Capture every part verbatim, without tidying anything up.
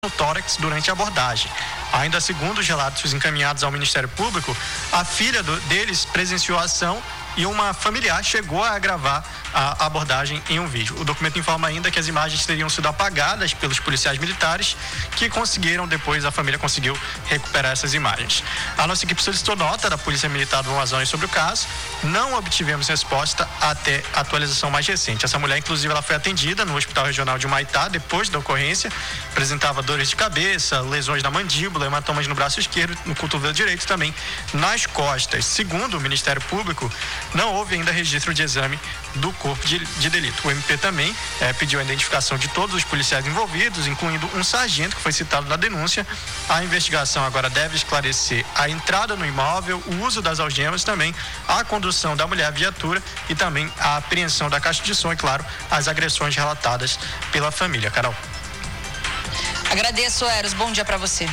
no tórax durante a abordagem. Ainda segundo os relatos encaminhados ao Ministério Público, a filha do, deles presenciou a ação e uma familiar chegou a gravar a abordagem em um vídeo. O documento informa ainda que as imagens teriam sido apagadas pelos policiais militares, que conseguiram, depois a família conseguiu recuperar essas imagens. A nossa equipe solicitou nota da Polícia Militar do Amazonas sobre o caso. Não obtivemos resposta até a atualização mais recente. Essa mulher, inclusive, ela foi atendida no Hospital Regional de Humaitá depois da ocorrência. Apresentava dores de cabeça, lesões na mandíbula, hematomas no braço esquerdo, no cotovelo direito, também nas costas. Segundo o Ministério Público, não houve ainda registro de exame do corpo de, de delito. O M P também eh, pediu a identificação de todos os policiais envolvidos, incluindo um sargento que foi citado na denúncia. A investigação agora deve esclarecer a entrada no imóvel, o uso das algemas, também a condução da mulher à viatura e também a apreensão da caixa de som e, claro, as agressões relatadas pela família. Carol. Agradeço, Eros. Bom dia para você.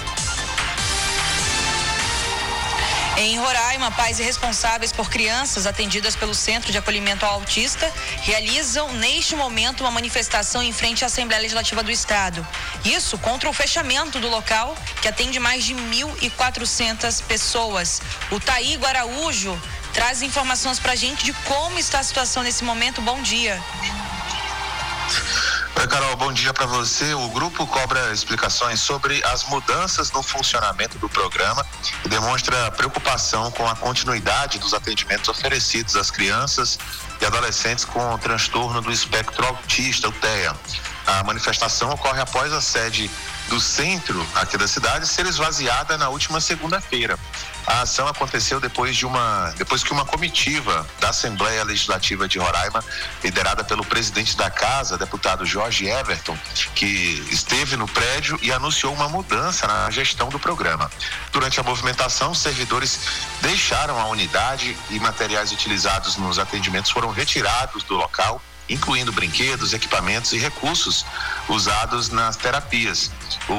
Em Roraima, pais e responsáveis por crianças atendidas pelo Centro de Acolhimento ao Autista realizam, neste momento, uma manifestação em frente à Assembleia Legislativa do Estado. Isso contra o fechamento do local, que atende mais de mil e quatrocentas pessoas. O Taígo Araújo traz informações para a gente de como está a situação nesse momento. Bom dia. Oi, Carol, bom dia para você. O grupo cobra explicações sobre as mudanças no funcionamento do programa e demonstra preocupação com a continuidade dos atendimentos oferecidos às crianças e adolescentes com transtorno do espectro autista, o T E A. A manifestação ocorre após a sede do centro aqui da cidade ser esvaziada na última segunda-feira. A ação aconteceu depois de uma, depois que uma comitiva da Assembleia Legislativa de Roraima, liderada pelo presidente da casa, deputado Jorge Everton, que esteve no prédio e anunciou uma mudança na gestão do programa. Durante a movimentação, os servidores deixaram a unidade e materiais utilizados nos atendimentos foram retirados do local, incluindo brinquedos, equipamentos e recursos usados nas terapias.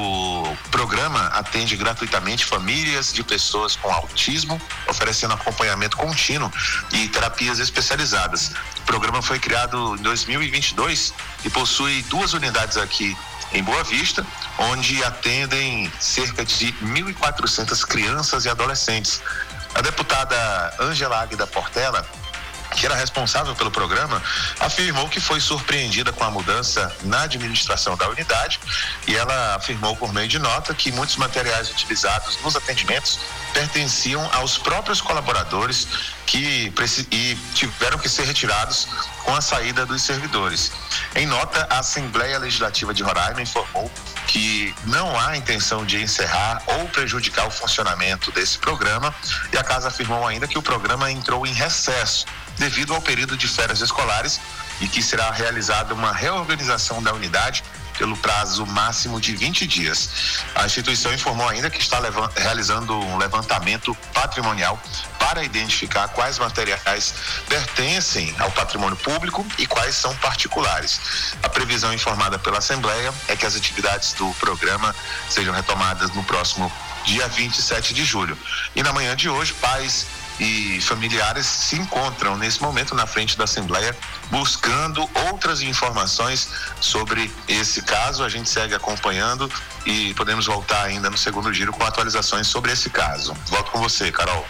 O programa atende gratuitamente famílias de pessoas com autismo, oferecendo acompanhamento contínuo e terapias especializadas. O programa foi criado em dois mil e vinte e dois e possui duas unidades aqui em Boa Vista, onde atendem cerca de mil e quatrocentas crianças e adolescentes. A deputada Ângela Águida Portela, que era responsável pelo programa, afirmou que foi surpreendida com a mudança na administração da unidade e ela afirmou por meio de nota que muitos materiais utilizados nos atendimentos pertenciam aos próprios colaboradores que e tiveram que ser retirados com a saída dos servidores. Em nota, a Assembleia Legislativa de Roraima informou que não há intenção de encerrar ou prejudicar o funcionamento desse programa e a casa afirmou ainda que o programa entrou em recesso devido ao período de férias escolares e que será realizada uma reorganização da unidade pelo prazo máximo de vinte dias. A instituição informou ainda que está leva- realizando um levantamento patrimonial para identificar quais materiais pertencem ao patrimônio público e quais são particulares. A previsão informada pela Assembleia é que as atividades do programa sejam retomadas no próximo dia vinte e sete de julho. E na manhã de hoje, pais e familiares se encontram nesse momento na frente da Assembleia buscando outras informações sobre esse caso. A gente segue acompanhando e podemos voltar ainda no segundo giro com atualizações sobre esse caso. Volto com você, Carol.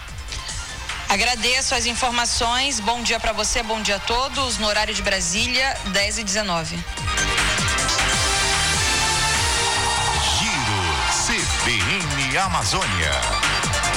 Agradeço as informações. Bom dia para você, bom dia a todos. No horário de Brasília, dez e dezenove. Giro C B N Amazônia.